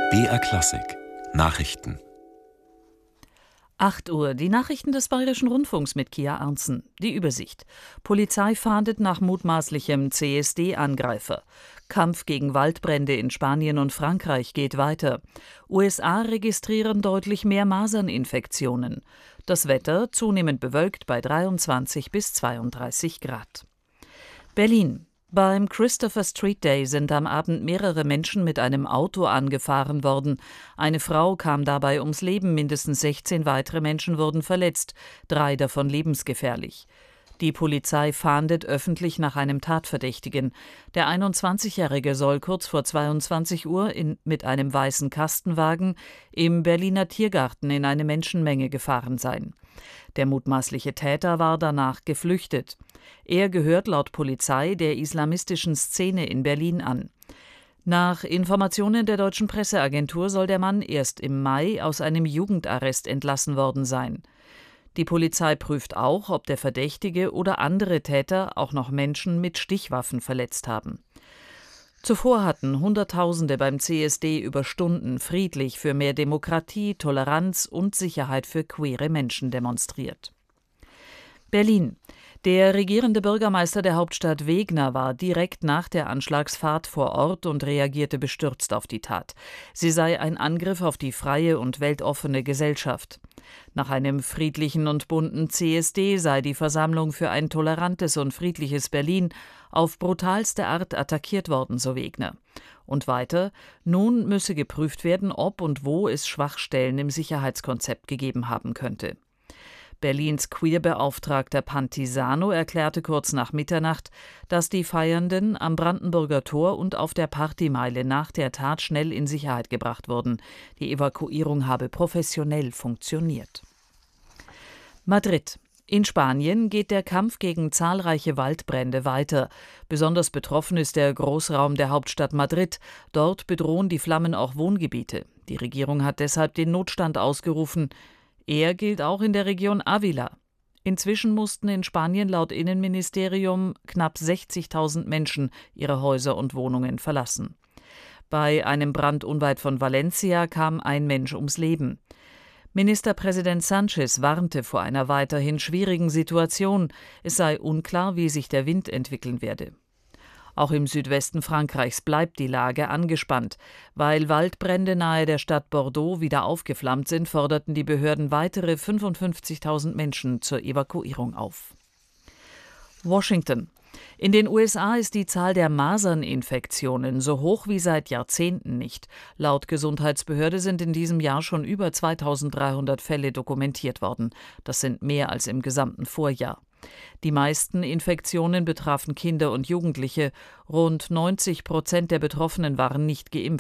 BR Klassik Nachrichten. 8 Uhr, die Nachrichten des Bayerischen Rundfunks mit Kia Arntzen. Die Übersicht. Polizei fahndet nach mutmaßlichem CSD-Angreifer. Kampf gegen Waldbrände in Spanien und Frankreich geht weiter. USA registrieren deutlich mehr Maserninfektionen. Das Wetter zunehmend bewölkt bei 23 bis 32 Grad. Berlin. Beim Christopher Street Day sind am Abend mehrere Menschen mit einem Auto angefahren worden. Eine Frau kam dabei ums Leben, mindestens 16 weitere Menschen wurden verletzt, 3 davon lebensgefährlich. Die Polizei fahndet öffentlich nach einem Tatverdächtigen. Der 21-Jährige soll kurz vor 22 Uhr mit einem weißen Kastenwagen im Berliner Tiergarten in eine Menschenmenge gefahren sein. Der mutmaßliche Täter war danach geflüchtet. Er gehört laut Polizei der islamistischen Szene in Berlin an. Nach Informationen der deutschen Presseagentur soll der Mann erst im Mai aus einem Jugendarrest entlassen worden sein. Die Polizei prüft auch, ob der Verdächtige oder andere Täter auch noch Menschen mit Stichwaffen verletzt haben. Zuvor hatten Hunderttausende beim CSD über Stunden friedlich für mehr Demokratie, Toleranz und Sicherheit für queere Menschen demonstriert. Berlin. Der regierende Bürgermeister der Hauptstadt Wegner war direkt nach der Anschlagsfahrt vor Ort und reagierte bestürzt auf die Tat. Sie sei ein Angriff auf die freie und weltoffene Gesellschaft. Nach einem friedlichen und bunten CSD sei die Versammlung für ein tolerantes und friedliches Berlin auf brutalste Art attackiert worden, so Wegner. Und weiter, nun müsse geprüft werden, ob und wo es Schwachstellen im Sicherheitskonzept gegeben haben könnte. Berlins Queer-Beauftragter Pantisano erklärte kurz nach Mitternacht, dass die Feiernden am Brandenburger Tor und auf der Partymeile nach der Tat schnell in Sicherheit gebracht wurden. Die Evakuierung habe professionell funktioniert. Madrid. In Spanien geht der Kampf gegen zahlreiche Waldbrände weiter. Besonders betroffen ist der Großraum der Hauptstadt Madrid. Dort bedrohen die Flammen auch Wohngebiete. Die Regierung hat deshalb den Notstand ausgerufen. Er gilt auch in der Region Ávila. Inzwischen mussten in Spanien laut Innenministerium knapp 60.000 Menschen ihre Häuser und Wohnungen verlassen. Bei einem Brand unweit von Valencia kam ein Mensch ums Leben. Ministerpräsident Sánchez warnte vor einer weiterhin schwierigen Situation. Es sei unklar, wie sich der Wind entwickeln werde. Auch im Südwesten Frankreichs bleibt die Lage angespannt. Weil Waldbrände nahe der Stadt Bordeaux wieder aufgeflammt sind, forderten die Behörden weitere 55.000 Menschen zur Evakuierung auf. Washington. In den USA ist die Zahl der Maserninfektionen so hoch wie seit Jahrzehnten nicht. Laut Gesundheitsbehörde sind in diesem Jahr schon über 2.300 Fälle dokumentiert worden. Das sind mehr als im gesamten Vorjahr. Die meisten Infektionen betrafen Kinder und Jugendliche. Rund 90% der Betroffenen waren nicht geimpft.